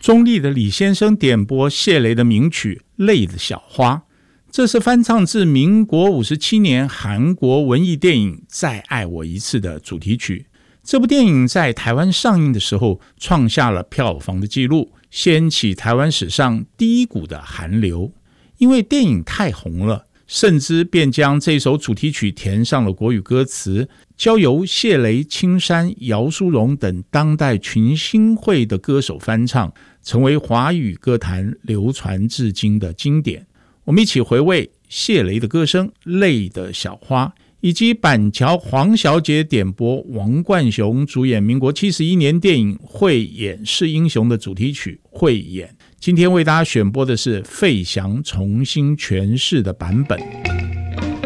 中立的李先生点播谢雷的名曲《泪的小花》，这是翻唱自民国57年韩国文艺电影《再爱我一次》的主题曲。这部电影在台湾上映的时候创下了票房的纪录，掀起台湾史上第一股的韩流。因为电影太红了，甚至便将这首主题曲填上了国语歌词，交由谢雷、青山、姚淑蓉等当代群星会的歌手翻唱，成为华语歌坛流传至今的经典。我们一起回味谢雷的歌声《泪的小花》，以及板桥黄小姐点播王冠雄主演民国71年电影《慧眼识英雄》的主题曲《慧眼》。今天为大家选播的是费翔重新诠释的版本。